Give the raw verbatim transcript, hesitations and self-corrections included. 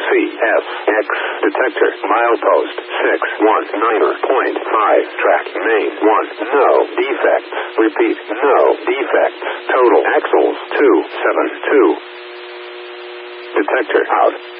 C S X. Detector. Milepost six one nine point five. Track main one. No defects. Repeat. No defects. Total axles two seven two. Detector out.